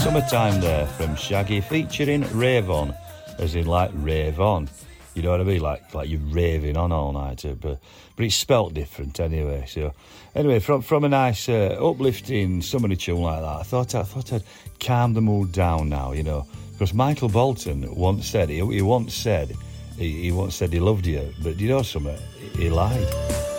Summertime there from Shaggy featuring Rave-On, as in like rave on. You know what I mean? Like you're raving on all night, but it's spelt different anyway. So anyway, from a nice uplifting summery tune like that, I thought I'd calm the mood down now, you know, because Michael Bolton once said he once said he loved you, but you know something, he lied.